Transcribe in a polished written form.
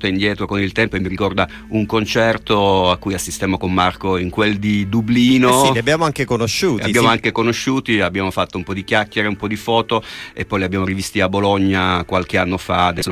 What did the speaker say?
porta indietro con il tempo e mi ricorda un concerto a cui assistemmo con Marco in quel di Dublino. Sì, li abbiamo anche conosciuti. Abbiamo fatto un po' di chiacchiere, un po' di foto e poi li abbiamo rivisti a Bologna qualche anno fa. Adesso